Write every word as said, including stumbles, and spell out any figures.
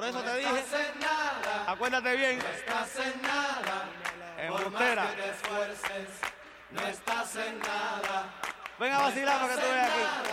eso te dije. No estás en nada. Acuérdate bien. No estás en nada. Embustera. Por más que te esfuerces, no estás en nada. Ven a vacilar para que tú veas aquí.